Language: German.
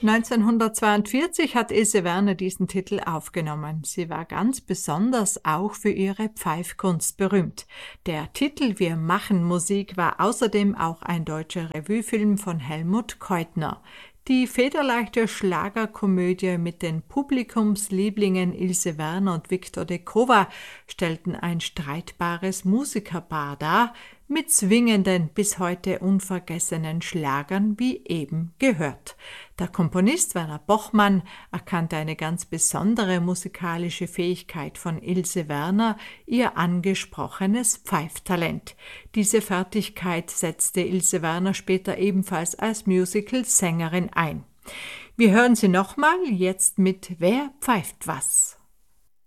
1942 hat Ilse Werner diesen Titel aufgenommen. Sie war ganz besonders auch für ihre Pfeifkunst berühmt. Der Titel Wir machen Musik war außerdem auch ein deutscher Revuefilm von Helmut Keutner. Die federleichte Schlagerkomödie mit den Publikumslieblingen Ilse Werner und Viktor Dekova stellten ein streitbares Musikerpaar dar, mit swingenden, bis heute unvergessenen Schlagern, wie eben gehört. Der Komponist Werner Bochmann erkannte eine ganz besondere musikalische Fähigkeit von Ilse Werner, ihr angesprochenes Pfeiftalent. Diese Fertigkeit setzte Ilse Werner später ebenfalls als Musical-Sängerin ein. Wir hören sie nochmal, jetzt mit Wer pfeift was?